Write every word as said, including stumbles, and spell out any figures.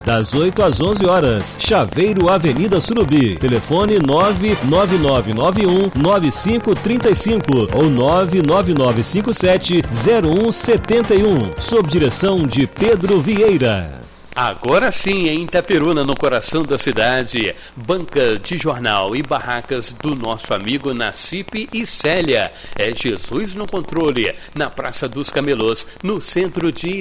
das oito às onze horas. Chaveiro, Avenida Surubi. Telefone nove nove nove nove um nove cinco três cinco ou nove nove nove cinco sete zero um sete um. Sob direção de Pedro Vieira. Agora sim, em Itaperuna, no coração da cidade, banca de jornal e barracas do nosso amigo Nacipe e Célia. É Jesus no controle, na Praça dos Camelôs, no centro de